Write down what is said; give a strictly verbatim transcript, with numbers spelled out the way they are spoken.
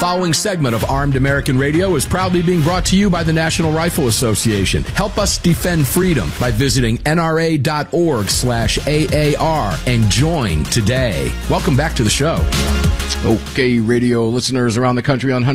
following segment of Armed American Radio is proudly being brought to you by the National Rifle Association. Help us defend freedom by visiting N R A dot org slash A A R and join today. Welcome back to the show. Okay, radio listeners around the country on